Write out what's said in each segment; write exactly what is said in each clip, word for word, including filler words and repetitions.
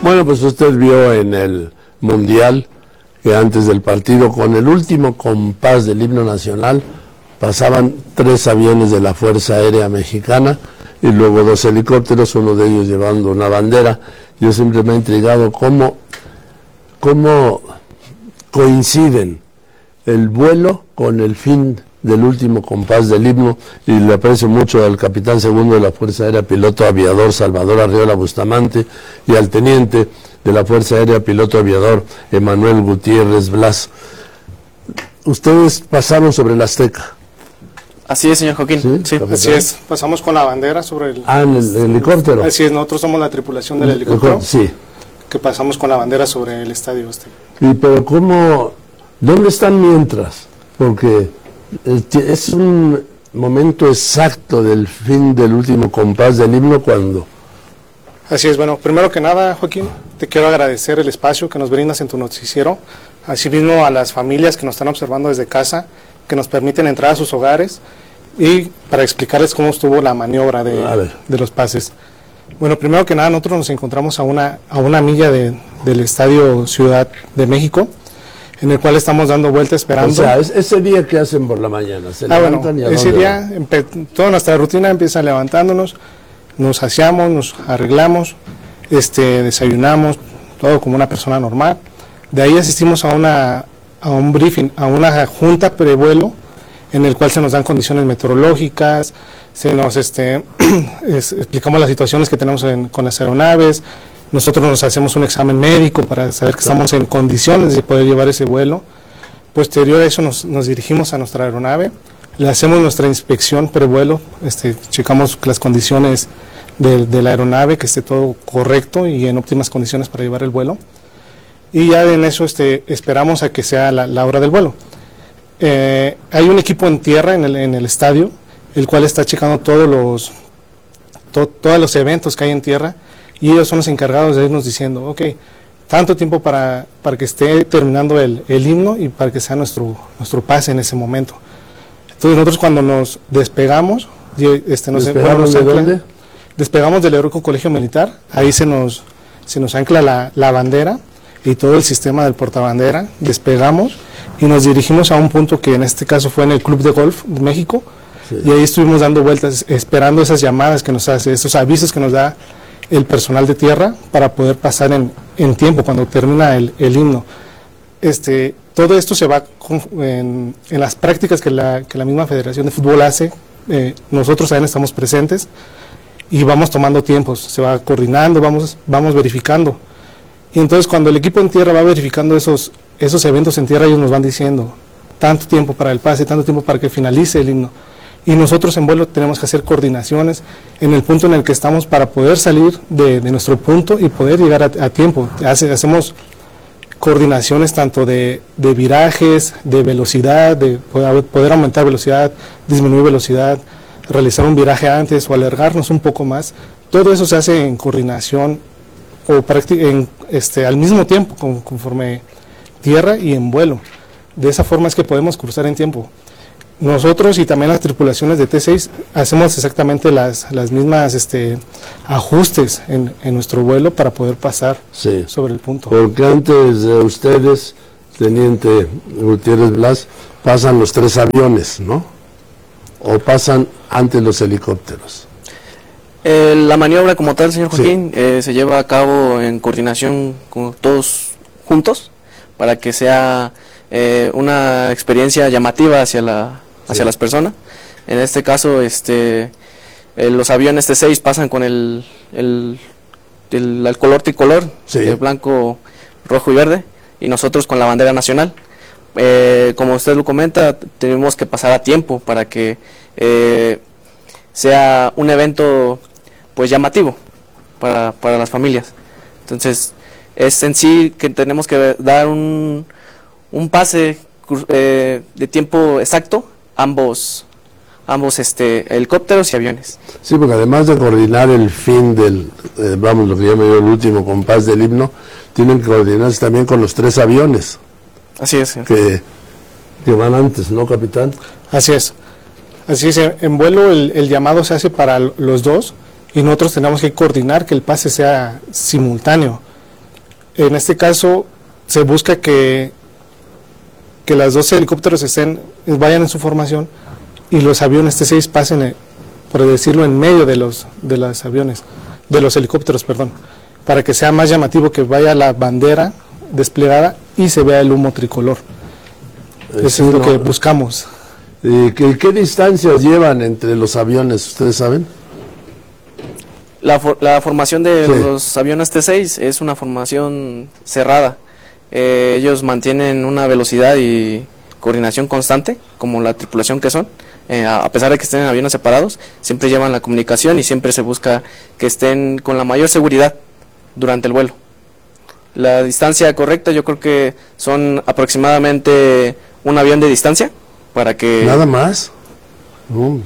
Bueno, pues usted vio en el Mundial que antes del partido, con el último compás del himno nacional, pasaban tres aviones de la Fuerza Aérea Mexicana y luego dos helicópteros, uno de ellos llevando una bandera. Yo siempre me he intrigado cómo, cómo coinciden el vuelo con el fin del último compás del himno, y le aprecio mucho al capitán segundo de la Fuerza Aérea, piloto aviador Salvador Arriola Bustamante, y al teniente de la Fuerza Aérea, piloto aviador Emanuel Gutiérrez Blas. Ustedes pasaron sobre la Azteca. Así es, señor Joaquín. Sí, sí. Así es, pasamos con la bandera sobre el... Ah, en el, el helicóptero. Así es, nosotros somos la tripulación del helicóptero. Sí. Que pasamos con la bandera sobre el estadio este. Y pero cómo, ¿dónde están mientras? Porque es un momento exacto del fin del último compás del himno cuando... Así es, bueno, primero que nada, Joaquín, te quiero agradecer el espacio que nos brindas en tu noticiero, asimismo a las familias que nos están observando desde casa, que nos permiten entrar a sus hogares, y para explicarles cómo estuvo la maniobra de, de los pases. Bueno, primero que nada, nosotros nos encontramos a una, a una milla de, del Estadio Ciudad de México, en el cual estamos dando vueltas esperando. O sea, es, ese día que hacen por la mañana, se ah, levantan bueno, y a ese día, toda nuestra rutina empieza levantándonos, nos aseamos, nos arreglamos, este, desayunamos, todo como una persona normal. De ahí asistimos a una a un briefing, a una junta prevuelo, en el cual se nos dan condiciones meteorológicas, se nos este es, explicamos las situaciones que tenemos en, con las aeronaves. Nosotros nos hacemos un examen médico para saber que estamos en condiciones de poder llevar ese vuelo. Posterior a eso nos, nos dirigimos a nuestra aeronave, le hacemos nuestra inspección prevuelo, este, checamos las condiciones de, de la aeronave, que esté todo correcto y en óptimas condiciones para llevar el vuelo. Y ya en eso este, esperamos a que sea la, la hora del vuelo. Eh, hay un equipo en tierra en el, en el estadio, el cual está checando todos los, to, todos los eventos que hay en tierra, y ellos son los encargados de irnos diciendo, ok, tanto tiempo para, para que esté terminando el, el himno y para que sea nuestro, nuestro pase en ese momento. Entonces nosotros cuando nos despegamos, este, nos, ¿Despegamos bueno, de dónde? Despegamos del Heroico Colegio Militar, ahí se nos, se nos ancla la, la bandera y todo el sistema del portabandera, despegamos y nos dirigimos a un punto que en este caso fue en el Club de Golf de México, sí. Y ahí estuvimos dando vueltas, esperando esas llamadas que nos hace, esos avisos que nos da el personal de tierra para poder pasar en, en tiempo cuando termina el, el himno. Este, todo esto se va con, en, en las prácticas que la, que la misma Federación de Fútbol hace, eh, nosotros también estamos presentes y vamos tomando tiempos, se va coordinando, vamos, vamos verificando. Y entonces cuando el equipo en tierra va verificando esos, esos eventos en tierra, ellos nos van diciendo tanto tiempo para el pase, tanto tiempo para que finalice el himno. Y nosotros en vuelo tenemos que hacer coordinaciones en el punto en el que estamos para poder salir de, de nuestro punto y poder llegar a, a tiempo. Hace, hacemos coordinaciones tanto de, de virajes, de velocidad, de poder, poder aumentar velocidad, disminuir velocidad, realizar un viraje antes o alargarnos un poco más. Todo eso se hace en coordinación o en, este, al mismo tiempo, con, conforme tierra y en vuelo. De esa forma es que podemos cruzar en tiempo. Nosotros y también las tripulaciones de T seis hacemos exactamente las, las mismas este, ajustes en, en nuestro vuelo para poder pasar sí. sobre el punto. Porque antes de ustedes, teniente Gutiérrez Blas, pasan los tres aviones, ¿no? ¿O pasan antes los helicópteros? Eh, la maniobra como tal, señor Joaquín, sí. eh, se lleva a cabo en coordinación con todos juntos para que sea eh, una experiencia llamativa hacia la hacia sí. las personas. En este caso, este eh, los aviones T seis pasan con el el, el, el color tricolor, sí. de blanco, rojo y verde, y nosotros con la bandera nacional. Eh, como usted lo comenta, tenemos que pasar a tiempo para que eh, sea un evento pues llamativo para, para las familias. Entonces es en sí que tenemos que dar un, un pase eh, de tiempo exacto ambos ambos este helicópteros y aviones. Sí, porque además de coordinar el fin del eh, vamos, lo que llamo yo el último compás del himno, tienen que coordinarse también con los tres aviones. Así es, señor. Que, que van antes, ¿no, capitán? Así es. Así es, en vuelo el, el llamado se hace para los dos y nosotros tenemos que coordinar que el pase sea simultáneo. En este caso se busca que, que las dos helicópteros estén, vayan en su formación y los aviones T seis pasen, eh, por decirlo, en medio de los, de los aviones, de los helicópteros, perdón, para que sea más llamativo, que vaya la bandera desplegada y se vea el humo tricolor. Eso sí, es lo no, que buscamos. ¿Y qué, qué distancias llevan entre los aviones? ¿Ustedes saben? La, for- la formación de Sí. los aviones T seis es una formación cerrada. Eh, ellos mantienen una velocidad y coordinación constante, como la tripulación que son. Eh, a a pesar de que estén en aviones separados, siempre llevan la comunicación y siempre se busca que estén con la mayor seguridad durante el vuelo. La distancia correcta yo creo que son aproximadamente un avión de distancia para que ¿Nada más? No.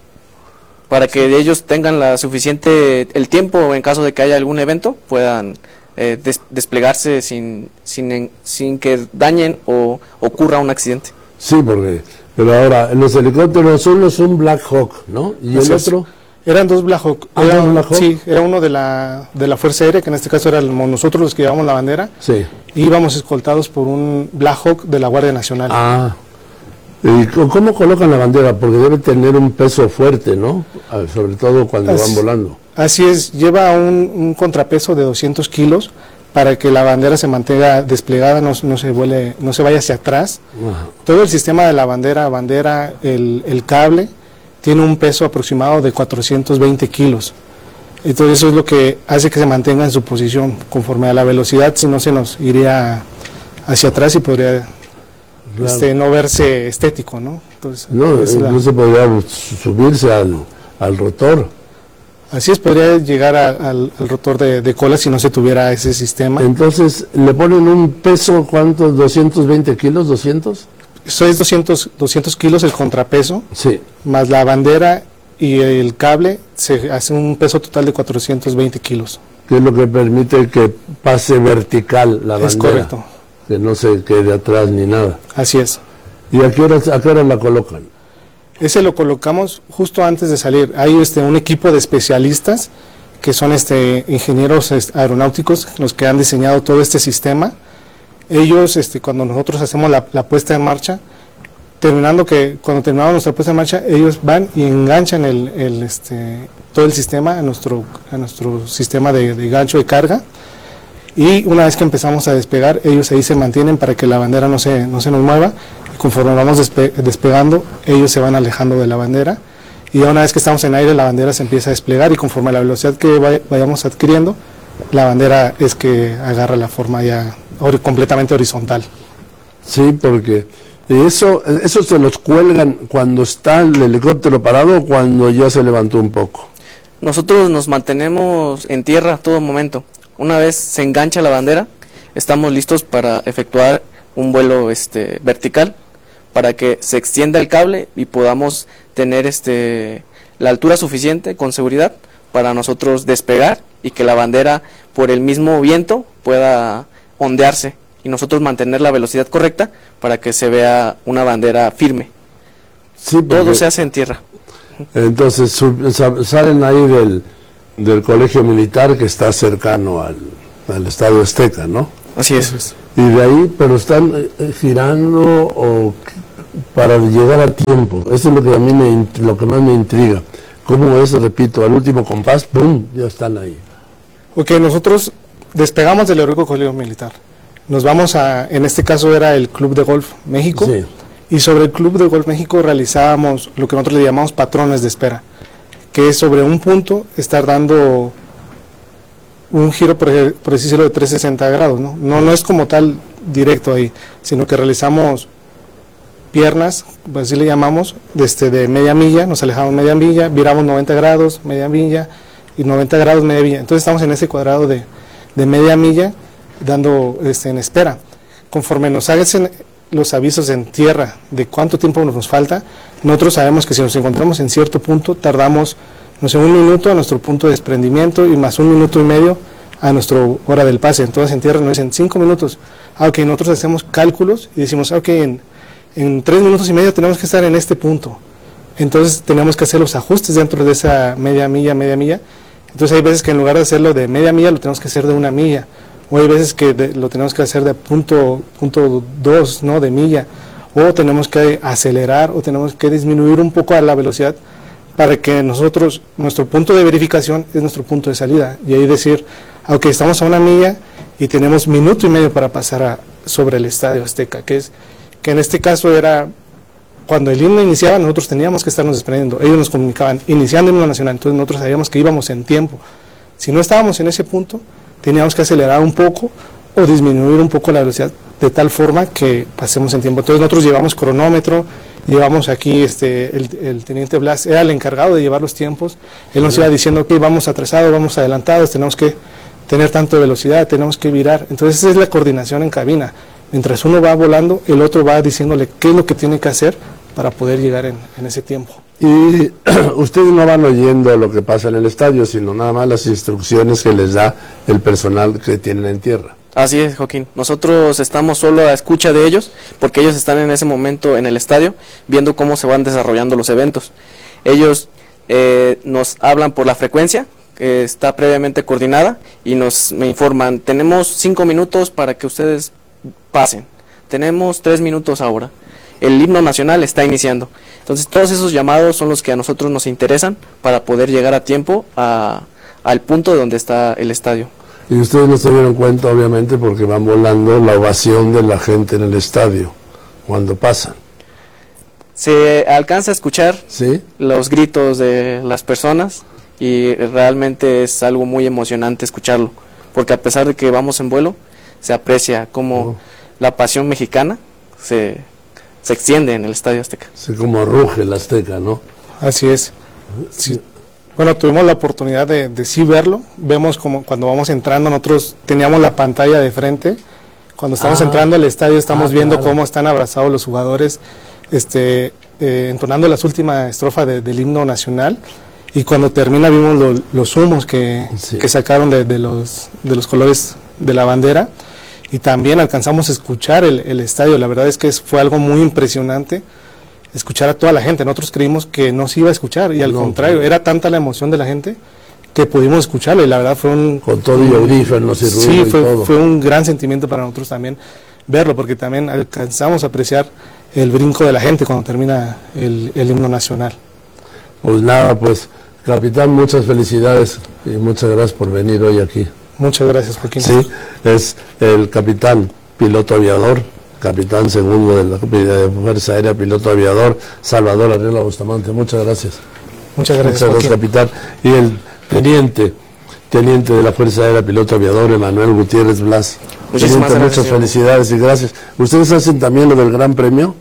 para que ellos tengan la suficiente el tiempo en caso de que haya algún evento puedan eh, des- desplegarse sin sin en- sin que dañen o ocurra un accidente. Sí, porque, pero ahora, los helicópteros solo es un Black Hawk, ¿no? ¿Y el Así es. otro? Eran dos Black Hawk. Ah, Era, ¿dos Black Hawk? Sí, era uno de la, de la Fuerza Aérea, que en este caso éramos nosotros los que llevamos la bandera, Sí. y íbamos escoltados por un Black Hawk de la Guardia Nacional. Ah. ¿Y c- cómo colocan la bandera? Porque debe tener un peso fuerte, ¿no? Ah, sobre todo cuando Así- van volando. Así es, lleva un, un contrapeso de doscientos kilos para que la bandera se mantenga desplegada, no, no se vuele, no se vaya hacia atrás. Ajá. Todo el sistema de la bandera, bandera, el, el cable, tiene un peso aproximado de cuatrocientos veinte kilos. Entonces eso es lo que hace que se mantenga en su posición conforme a la velocidad, si no se nos iría hacia atrás y podría Claro. este, no verse estético, ¿no? Entonces, No, es la- incluso podría subirse al, al rotor. así es, podría llegar a- al, al rotor de, de cola si no se tuviera ese sistema. Entonces, ¿le ponen un peso, cuántos? ¿doscientos veinte kilos? ¿doscientos? Eso es doscientos, doscientos kilos el contrapeso, Sí. más la bandera y el cable, se hace un peso total de cuatrocientos veinte kilos. Que es lo que permite que pase vertical la bandera. Es correcto, Que no se quede atrás ni nada. así es. ¿Y a qué hora, a qué hora la colocan? Ese lo colocamos justo antes de salir. Hay este un equipo de especialistas que son este ingenieros este, aeronáuticos los que han diseñado todo este sistema. Ellos, este, cuando nosotros hacemos la, la puesta en marcha, terminando que cuando terminamos nuestra puesta en marcha, ellos van y enganchan el, el, este, todo el sistema a nuestro a nuestro sistema de, de gancho de carga. Y una vez que empezamos a despegar, ellos ahí se mantienen para que la bandera no se, no se nos mueva. Y conforme vamos despe- despegando, ellos se van alejando de la bandera. Y ya una vez que estamos en aire, la bandera se empieza a desplegar y conforme a la velocidad que vay- vayamos adquiriendo, la bandera es que agarra la forma ya hor- completamente horizontal. Sí, porque eso, eso se los cuelgan cuando está el helicóptero parado o cuando ya se levantó un poco. Nosotros nos mantenemos en tierra todo momento. Una vez se engancha la bandera, estamos listos para efectuar un vuelo este vertical para que se extienda el cable y podamos tener este la altura suficiente con seguridad para nosotros despegar y que la bandera por el mismo viento pueda ondearse y nosotros mantener la velocidad correcta para que se vea una bandera firme. Sí, Todo porque se hace en tierra. entonces sub- sa- salen ahí del, del colegio militar que está cercano al, al Estadio Azteca, ¿no? Así es. Y de ahí, pero están eh, girando o para llegar a tiempo. Eso es lo que a mí me, int- lo que más me intriga. ¿Cómo es? Repito, al último compás, ¡pum!, ya están ahí. Ok, nosotros despegamos del Heroico Colegio Militar. Nos vamos a, en este caso era el Club de Golf México. Sí. Y sobre el Club de Golf México realizábamos lo que nosotros le llamamos patrones de espera, que es sobre un punto estar dando un giro, por, ej- por decirlo, de trescientos sesenta grados, ¿no? No, no es como tal directo ahí, sino que realizamos piernas, pues así le llamamos, desde de media milla, nos alejamos media milla, viramos noventa grados, media milla, y noventa grados, media milla. Entonces estamos en ese cuadrado de, de media milla, dando este, en espera. Conforme nos hacen los avisos en tierra de cuánto tiempo nos falta, nosotros sabemos que si nos encontramos en cierto punto, tardamos, no sé, un minuto a nuestro punto de desprendimiento y más un minuto y medio a nuestra hora del pase. Entonces en tierra nos dicen cinco minutos. Ah, ok, nosotros hacemos cálculos y decimos, ok, en, en tres minutos y medio tenemos que estar en este punto. Entonces tenemos que hacer los ajustes dentro de esa media milla, media milla. Entonces hay veces que en lugar de hacerlo de media milla, lo tenemos que hacer de una milla. o hay veces que de, lo tenemos que hacer de punto, punto dos, ¿no? De milla, o tenemos que acelerar o tenemos que disminuir un poco a la velocidad para que nosotros, nuestro punto de verificación es nuestro punto de salida, y ahí decir, aunque estamos a una milla y tenemos minuto y medio para pasar a, sobre el Estadio Azteca, que es que en este caso era cuando el himno iniciaba, nosotros teníamos que estarnos desprendiendo, ellos nos comunicaban iniciando el himno nacional, entonces nosotros sabíamos que íbamos en tiempo. Si no estábamos en ese punto, teníamos que acelerar un poco o disminuir un poco la velocidad de tal forma que pasemos en tiempo. Entonces nosotros llevamos cronómetro, llevamos aquí, este, el, el teniente Blas era el encargado de llevar los tiempos, él nos iba diciendo que vamos atrasados, vamos adelantados, tenemos que tener tanto de velocidad, tenemos que virar. Entonces esa es la coordinación en cabina. Mientras uno va volando, el otro va diciéndole qué es lo que tiene que hacer para poder llegar en, en ese tiempo. Y ustedes no van oyendo lo que pasa en el estadio, sino nada más las instrucciones que les da el personal que tienen en tierra. Así es, Joaquín. Nosotros estamos solo a escucha de ellos, porque ellos están en ese momento en el estadio, viendo cómo se van desarrollando los eventos. Ellos eh, nos hablan por la frecuencia, que está previamente coordinada, y nos me informan, tenemos cinco minutos para que ustedes pasen, tenemos tres minutos ahora, el himno nacional está iniciando. Entonces todos esos llamados son los que a nosotros nos interesan para poder llegar a tiempo a, al punto donde está el estadio. Y ustedes no se dieron cuenta, obviamente, porque van volando la ovación de la gente en el estadio cuando pasan. Se alcanza a escuchar ¿Sí? los gritos de las personas y realmente es algo muy emocionante escucharlo, porque a pesar de que vamos en vuelo, se aprecia cómo oh. la pasión mexicana se, se extiende en el Estadio Azteca. Sí, como ruge el Azteca, ¿no? Así es. Sí. Bueno, tuvimos la oportunidad de, de sí verlo. Vemos como cuando vamos entrando, nosotros teníamos la pantalla de frente. Cuando estamos ah, entrando al estadio estamos ah, viendo claro. cómo están abrazados los jugadores, este, eh, entonando las últimas estrofas de, del himno nacional. Y cuando termina vimos lo, los humos que, sí. que sacaron de, de, los, de los colores de la bandera. Y también alcanzamos a escuchar el, el estadio. La verdad es que fue algo muy impresionante escuchar a toda la gente. Nosotros creímos que no se iba a escuchar y al no, contrario, no. era tanta la emoción de la gente que pudimos escucharlo, y la verdad fue un... Con todo y audífonos y ruido sí, y fue, todo. fue un gran sentimiento para nosotros también verlo, porque también alcanzamos a apreciar el brinco de la gente cuando termina el, el himno nacional. Pues nada, pues capitán, muchas felicidades y muchas gracias por venir hoy aquí. Muchas gracias, Joaquín. Sí, es el capitán piloto aviador, capitán segundo de la Fuerza Aérea, piloto aviador, Salvador Arriola Bustamante. Muchas gracias. Muchas gracias, Muchas gracias, capitán. Y el teniente, teniente de la Fuerza Aérea, piloto aviador, Emanuel Gutiérrez Blas. Muchísimas Teniente, gracias, muchas felicidades y gracias. ¿Ustedes hacen también lo del Gran Premio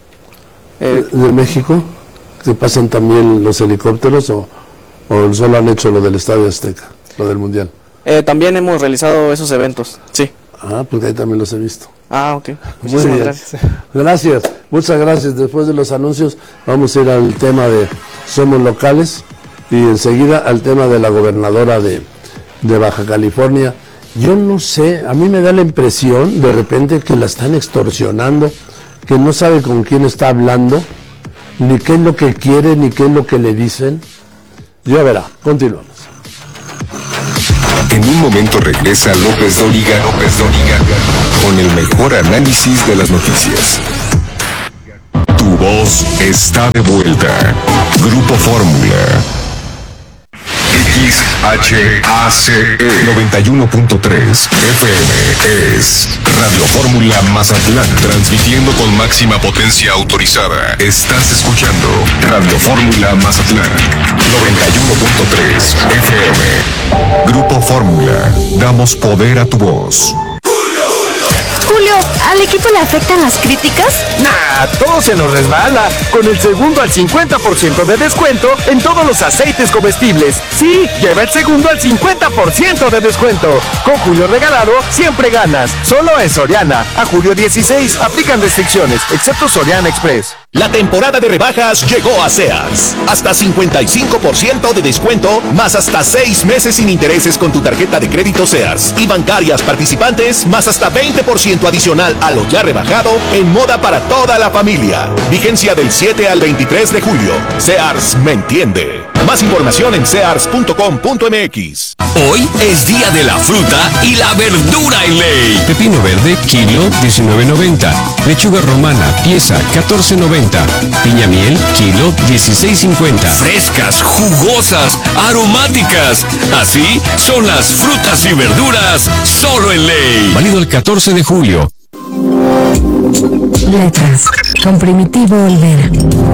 eh, de México? ¿Que pasan también los helicópteros o, o solo han hecho lo del Estadio Azteca, lo del Mundial? Eh, también hemos realizado esos eventos, sí. Ah, porque ahí también los he visto. Ah, ok. Muchísimas Muy bien. gracias. Gracias, muchas gracias. Después de los anuncios vamos a ir al tema de Somos Locales y enseguida al tema de la gobernadora de, de Baja California. Yo no sé, a mí me da la impresión de repente que la están extorsionando, que no sabe con quién está hablando, ni qué es lo que quiere, ni qué es lo que le dicen. Ya verá, continuamos. En un momento regresa López Dóriga, López Dóriga, con el mejor análisis de las noticias. Tu voz está de vuelta. Grupo Fórmula. X H A C E noventa y uno punto tres F M es Radio Fórmula Mazatlán, transmitiendo con máxima potencia autorizada. Estás escuchando Radio Fórmula Mazatlán noventa y uno punto tres F M. Grupo Fórmula, damos poder a tu voz. Julio, ¿al equipo le afectan las críticas? Nah, todo se nos resbala. Con el segundo al cincuenta por ciento de descuento en todos los aceites comestibles. Sí, lleva el segundo al cincuenta por ciento de descuento. Con Julio regalado, siempre ganas. Solo en Soriana. A julio dieciséis, aplican restricciones, excepto Soriana Express. La temporada de rebajas llegó a Sears. Hasta cincuenta y cinco por ciento de descuento, más hasta seis meses sin intereses con tu tarjeta de crédito Sears. Y bancarias participantes, más hasta veinte por ciento adicional a lo ya rebajado en moda para toda la familia. Vigencia del siete al veintitrés de julio. Sears me entiende. Más información en sears punto com punto m x. Hoy es día de la fruta y la verdura en Ley. Pepino verde, kilo diecinueve noventa. Lechuga romana, pieza catorce noventa. Piña miel, kilo dieciséis cincuenta. Frescas, jugosas, aromáticas. Así son las frutas y verduras solo en Ley. Válido el catorce de julio. Letras con Primitivo Olvera.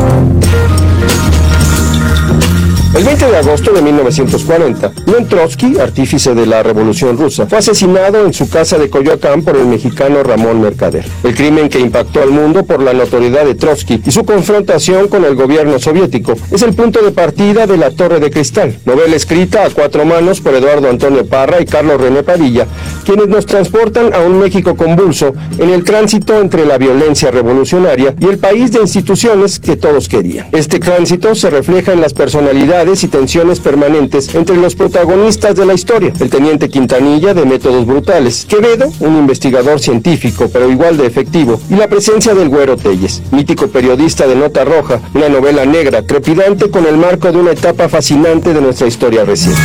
El veinte de agosto de mil novecientos cuarenta, León Trotsky, artífice de la Revolución Rusa, fue asesinado en su casa de Coyoacán por el mexicano Ramón Mercader. El crimen que impactó al mundo por la notoriedad de Trotsky y su confrontación con el gobierno soviético es el punto de partida de La Torre de Cristal, novela escrita a cuatro manos por Eduardo Antonio Parra y Carlos René Padilla, quienes nos transportan a un México convulso en el tránsito entre la violencia revolucionaria y el país de instituciones que todos querían. Este tránsito se refleja en las personalidades y tensiones permanentes entre los protagonistas de la historia: el teniente Quintanilla, de métodos brutales; Quevedo, un investigador científico pero igual de efectivo; y la presencia del Güero Telles, mítico periodista de Nota Roja, una novela negra trepidante con el marco de una etapa fascinante de nuestra historia reciente.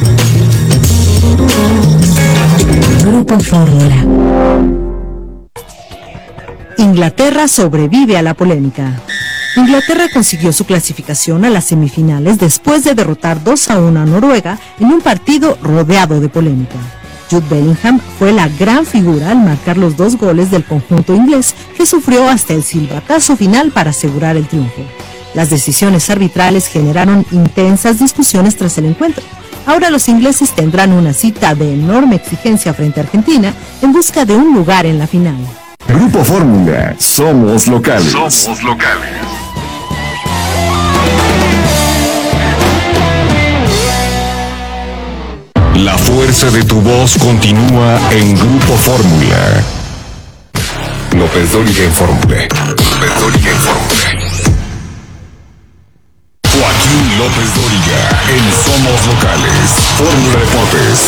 Grupo Fórmula. Inglaterra sobrevive a la polémica. Inglaterra consiguió su clasificación a las semifinales después de derrotar dos a uno a Noruega en un partido rodeado de polémica. Jude Bellingham fue la gran figura al marcar los dos goles del conjunto inglés, que sufrió hasta el silbatazo final para asegurar el triunfo. Las decisiones arbitrales generaron intensas discusiones tras el encuentro. Ahora los ingleses tendrán una cita de enorme exigencia frente a Argentina en busca de un lugar en la final. Grupo Fórmula, somos locales. Somos locales. La fuerza de tu voz continúa en Grupo Fórmula. López Dóriga en Fórmula. López Dóriga en Fórmula. Joaquín López Dóriga en Somos Locales. Fórmula Deportes.